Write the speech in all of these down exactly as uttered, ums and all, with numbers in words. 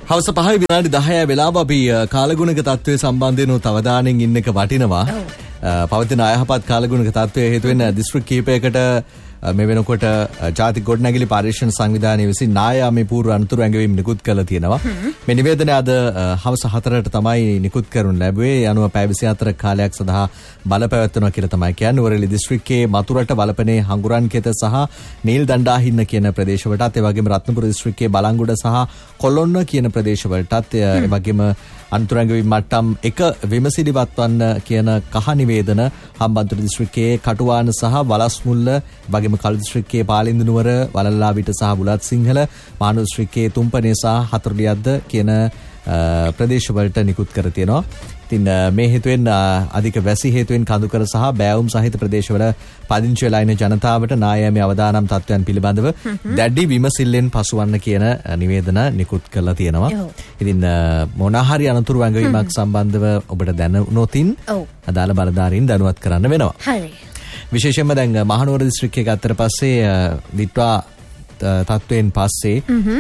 හවස පහයි විනාඩි දහයයි වෙලාව අපි කාලගුණක තත්ත්වය සම්බන්ධයෙන් උත් අවධානයෙන් ඉන්න එක වටිනවා. පවතින අයහපත් කාලගුණක තත්ත්වය හේතුවෙන් දිස්ත්‍රික් කිහිපයකට මේ වෙනකොට ජාතික ගොඩනැගිලි පරීක්ෂණ සංවිධානය විසින් නායාමී පූර්ව අනතුරු ඇඟවීම් නිකුත් කළා තියෙනවා. මේ නිවේදනය අද හවස හතරට තමයි නිකුත් කරනු ලැබුවේ. අනුව පැය විසිහතරක කාලයක් සඳහා බලපැවැත්වෙනවා කියලා තමයි කියන්නේ. වරලි දිස්ත්‍රික්කයේ මතුරට වලපනේ හංගුරන්කෙත සහ නීල් දණ්ඩාහින්න කියන ප්‍රදේශවලටත් ඒ වගේම රත්නපුර දිස්ත්‍රික්කයේ බලංගොඩ සහ කොළොන්න කියන ප්‍රදේශවලටත් ඒ වගේම අන්තරංගවීම් මට්ටම් එක විමසිලිවත් වන්න කියන කහ නිවේදන හම්බන්තොට දිස්ත්‍රික්කයේ කටුවාන සහ වලස්මුල්ල වගේම කළු දිස්ත්‍රික්කයේ පාලින්ද නුවර වලල්ලාවිට සහ බුලත් සිංහල මානව දිස්ත්‍රික්කයේ තුම්පනේ සහ හතරලියද්ද කියන ප්‍රදේශවලට නිකුත් කර තියෙනවා. ඉතින් මේ හේතුවෙන් අධික වැසි හේතුවෙන් කඳුකර සහ බෑවුම් සහිත ප්‍රදේශවල පදිංචි වෙලා ඉන්න ජනතාවට නායමේ අවදානම් තත්ත්වයන් පිළිබඳව දැඩි විමසිල්ලෙන් පසුවන්න කියන නිවේදන නිකුත් කරලා තියෙනවා. ඉතින් මොන හරි අනතුරු ඇඟවීමක් සම්බන්ධව ඔබට දැනුනොතින් අදාළ බලධාරීන් දැනුවත් කරන්න වෙනවා. හරි. විශේෂයෙන්ම දැන් මහනුවර දිස්ත්‍රික්කයේ ගත්තට පස්සේ දිට්වා තත්ත්වයෙන් පස්සේ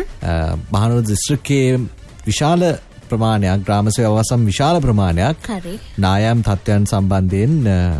මහනුවර දිස්ත්‍රික්කයේ විශාල ප්‍රමාණයක් ග්‍රාම සේවා අවසම් විශාල ප්‍රමාණයක් නායම් තත්ත්වයන් සම්බන්ධයෙන්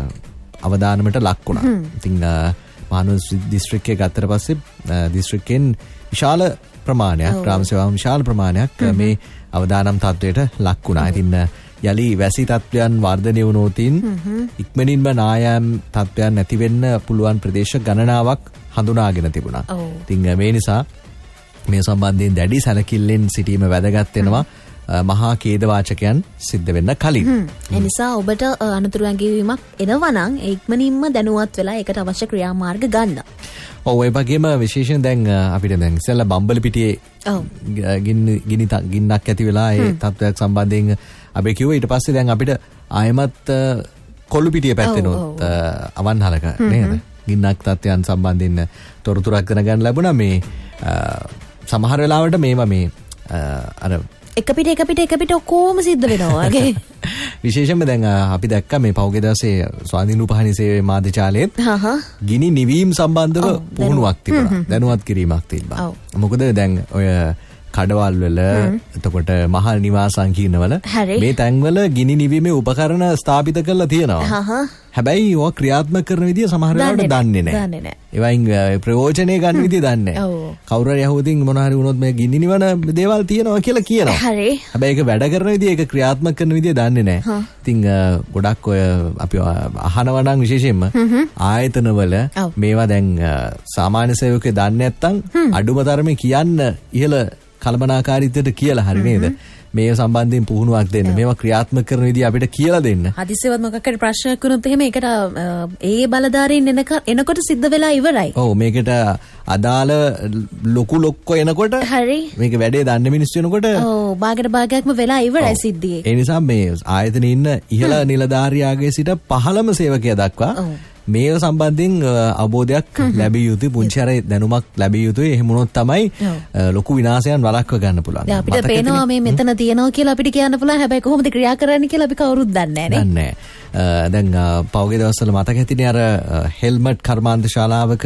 අවධානමට ලක් වුණා. ඉතින් මහනුවර දිස්ත්‍රික්කයේ ගත්තට පස්සේ දිස්ත්‍රික්කෙන් විශාල ප්‍රමාණයක් ග්‍රාම සේවා විශාල ප්‍රමාණයක් මේ අවදානම් තත්ත්වයට ලක් වුණා. ඉතින් යලි වැසි තත්ත්වයන් වර්ධනය වුණොතින් ඉක්මනින්ම නායම් තත්ත්වයන් නැති වෙන්න පුළුවන් ප්‍රදේශ ගණනාවක් හඳුනාගෙන තිබුණා. ඉතින් මේ නිසා මේ සම්බන්ධයෙන් දැඩි සැලකිල්ලෙන් සිටීම වැදගත් වෙනවා. මහා ඛේදවාචකයන් සිද්ධ වෙන්න කලින්. ඒ නිසා ඔබට අනතුරු ඇඟවීමක් එනවා නම් ඉක්මනින්ම දැනුවත් වෙලා ඒකට අවශ්‍ය ක්‍රියාමාර්ග ගන්න. ඔව් ඒ වගේම විශේෂයෙන් දැන් අපිට දැන් ඉස්සෙල්ලා බම්බල පිටියේ ගිනි ගිනි ගින්නක් ඇති වෙලා ඒ තත්ත්වයක් සම්බන්ධයෙන් අපි කිව්වා. ඊට පස්සේ දැන් අපිට ආයමත් කොළු පිටිය පැත්තෙනොත් අවන්හලක නේද ගින්නක් තත්ත්වයන් සම්බන්ධයෙන් තොරතුරක් දැනගන්න ලැබුණා. මේ සමහර වෙලාවට මේවා මේ අර එක පිට එක පිට එක පිට ඔක්කොම සිද්ධ වෙනවා වගේ. විශේෂයෙන්ම දැන් අපි දැක්ක මේ පහුගිය දවසේ ස්වාධීන රූපවාහිනී සේවයේ මාධ්‍යචාලයේත් ගිනි නිවීම සම්බන්ධව පුහුණුවක් තිබුණා. දැනුවත් කිරීමක් තිබ්බා. මොකද දැන් ඔය කඩවල් වල එතකොට මහල් නිවාස සංකීර්ණවල මේ තැන්වල ගිනි නිවීමේ උපකරණ ස්ථාපිත කරලා තියෙනවා. හැබැයි ඒවා ක්‍රියාත්මක කරන විදිය සමහර වෙලාවට දන්නේ නැහැ. ඒවයින් ප්‍රයෝජනෙ ගන්න විදිය දන්නේ නැහැ. කවුරු හරි යහුවතින් මොන හරි වුණොත් මේ ගිනි නිවන දේවල් තියෙනවා කියලා කියනවා. හැබැයි ඒක වැඩ කරන විදිය ඒක ක්‍රියාත්මක කරන විදිය දන්නේ නැහැ. ඉතින් ගොඩක් ඔය අපි අහනවා නම් විශේෂයෙන්ම ආයතනවල මේවා දැන් සාමාන්‍ය සේවකයෝ දන්නේ නැත්නම් අඩුම තරමේ කියන්න ඉහළ කල්පනාකාරීත්වයට කියලා හරි නේද? මේ සම්බන්ධයෙන් පුහුණුවක් දෙන්න. මේවා ක්‍රියාත්මක කරන විදිහ අපිට කියලා දෙන්න. හදිසියවත් මොකක් හරි ප්‍රශ්නයක් වුණොත් එහෙම ඒකට ඒ බලධාරීන් එනක එනකොට සිද්ධ වෙලා ඉවරයි. ඔව් මේකට අදාළ ලොකු ලොක්කෝ එනකොට හරි මේක වැඩේ දන්න මිනිස්සු එනකොට ඔව් භාගයට භාගයක්ම වෙලා ඉවරයි සිද්ධියේ. ඒ නිසා මේ ආයතනයේ ඉන්න ඉහළ නිලධාරියාගේ සිට පහළම සේවකයා දක්වා මේ සම්බන්ධයෙන් අවබෝධයක් ලැබිය යුතුයි. පුංචි අර දැනුමක් ලැබිය යුතුයි. එහෙම වුණොත් තමයි ලොකු විනාශයන් වළක්ව ගන්න පුළුවන්. දැන් අපිට පේනවා මේ මෙතන තියෙනවා කියලා අපිට කියන්න පුළුවන්. හැබැයි කොහොමද ක්‍රියා කරන්නේ කියලා අපි කවුරුත් දන්නේ නැහැ නේ. දන්නේ නැහැ. දැන් පෞගේ දවස්වල මතක ඇතිනේ අර හෙල්මට් කර්මාන්ත ශාලාවක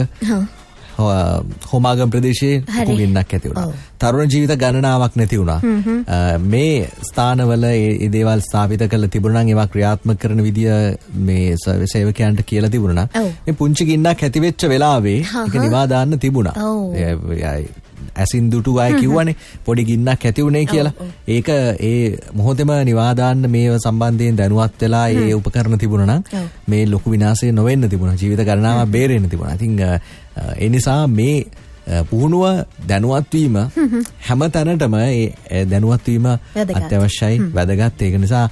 හෝමාගම් ප්‍රදේශයේ කුගින්නක් ඇති වුණා. තරුණ ජීවිත ගණනාවක් නැති වුණා. මේ ස්ථානවල ඒ දේවල් ස්ථාපිත කරලා තිබුණා නම් ඒවා ක්‍රියාත්මක කරන විදිය මේ සේවකයන්ට කියලා තිබුණා නම් මේ පුංචි ගින්නක් ඇති වෙච්ච වෙලාවේ ඒක නිවා දාන්න තිබුණා. ඇසින් දුටු අය කිව්වනේ පොඩි ගින්නක් ඇති වුණේ කියලා. ඒක ඒ මොහොතේම නිවා දාන්න මේ සම්බන්ධයෙන් දැනුවත් වෙලා ඒ උපකරණ තිබුණා නම් මේ ලොකු විනාශය නොවෙන්න තිබුණා. ජීවිත ගණනාවක් බේරෙන්න තිබුණා. ඉතින් ඒ නිසා මේ පුහුණුව දැනුවත් වීම හැම තැනටම ඒ දැනුවත් වීම අත්‍යවශ්‍යයි, වැදගත්. ඒක නිසා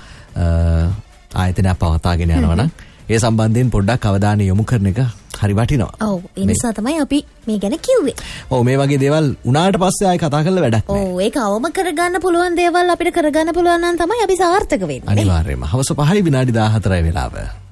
ආයතනය පවත්වාගෙන යනවා නම් ඒ සම්බන්ධයෙන් පොඩ්ඩක් අවධානය යොමු කරන එක හරි වටිනවා. ඔව් ඒ නිසා තමයි අපි මේ ගැන කිව්වේ. ඔව් මේ වගේ දේවල් උනාට පස්සේ ආයෙ කතා කරලා වැඩක් නැහැ. ඔව් ඒක අවම කරගන්න පුළුවන් දේවල් අපිට කරගන්න පුළුවන් නම් තමයි අපි සාර්ථක වෙන්නේ. අනිවාර්යයෙන්ම. හවස පහයි විනාඩි දාහතරයි වෙලාව.